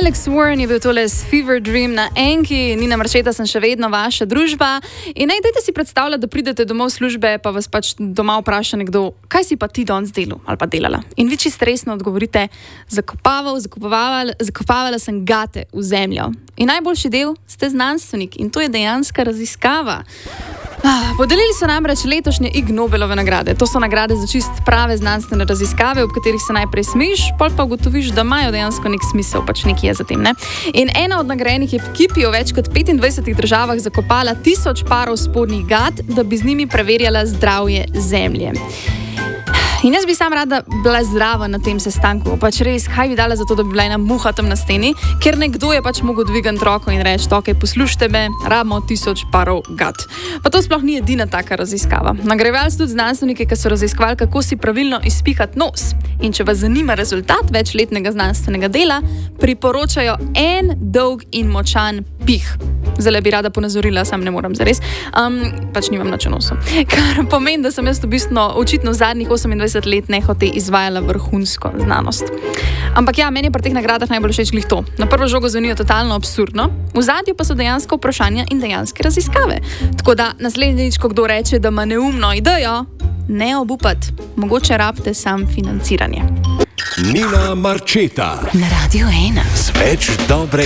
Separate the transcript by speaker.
Speaker 1: Alex Warren je bil tole s Fever Dream na Enki, Nina Marčeta sem še vedno vaša družba. In dajte si predstavljati, da pridete domov v službe, pa vas pač doma vpraša nekdo, kaj si pa ti danes delal ali pa delala. In vi čisto resno odgovorite, zakopavala sem gate v zemljo. In najboljši del ste znanstvenik in to je dejanska raziskava. Podelili so namreč letošnje Ig Nobelove nagrade. To so nagrade za čist prave znanstvene raziskave, ob katerih se najprej smejiš, pol pa ugotoviš, da imajo dejansko nek smisel, pač nekaj je za tem, ne? In ena od nagrajenih ekip je v več kot 25 državah zakopala 1000 parov spodnjih gat, da bi z njimi preverjala zdravje zemlje. In jaz bi sam rada bila zdrava na tem sestanku, pač res, kaj bi dala za to, da bi bila ena muha tam na steni, ker nekdo je pač mogel dvigati roko in reči, ok, poslušajte me, rabimo 1000 parov gat. Pa to sploh ni edina taka raziskava. Nagrajevali so tudi znanstvenike, ki so raziskovali, kako si pravilno izpihati nos. In če vas zanima rezultat večletnega znanstvenega dela, priporočajo en dolg in močan pih. Zdaj bi rada ponazorila, sam ne moram zares, pač nimam nič v nosu. Kar pomeni, da sem jaz očitno v zadnjih 28 let nehote izvajala vrhunsko znanost. Ampak ja, meni je pri teh nagradah najbolj všeč glih to. Na prvo žogo zvenijo totalno absurdno, v zadju pa so dejansko vprašanja in dejanske raziskave. Tako da naslednjič, ko kdo reče, da ima neumno idejo, ne obupati, mogoče rabite sam financiranje.
Speaker 2: Nina Marčeta
Speaker 3: na Radio 1.
Speaker 2: Sveč dobre